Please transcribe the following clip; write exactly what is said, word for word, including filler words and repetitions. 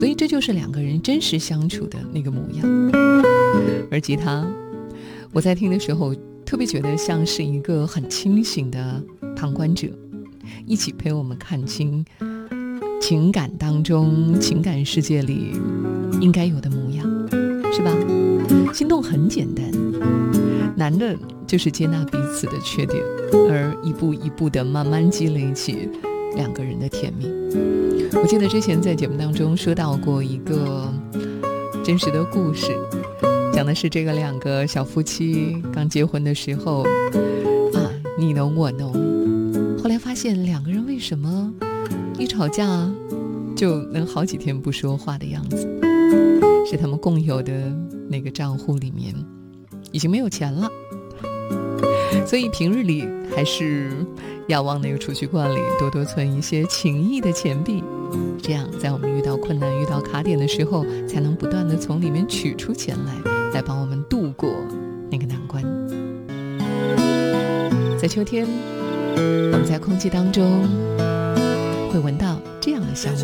所以这就是两个人真实相处的那个模样。而吉他，我在听的时候特别觉得像是一个很清醒的旁观者，一起陪我们看清情感当中情感世界里应该有的模样，是吧？心动很简单，难的就是接纳彼此的缺点，而一步一步的慢慢积累起两个人的甜蜜。我记得之前在节目当中说到过一个真实的故事，讲的是这个两个小夫妻刚结婚的时候啊，你侬我侬，后来发现两个人为什么一吵架就能好几天不说话的样子，是他们共有的那个账户里面已经没有钱了，所以平日里还是要往那个储蓄罐里多多存一些情谊的钱币，这样在我们遇到困难遇到卡点的时候，才能不断的从里面取出钱来，来帮我们度过那个难关。在秋天，我们在空气当中会闻到这样的香味。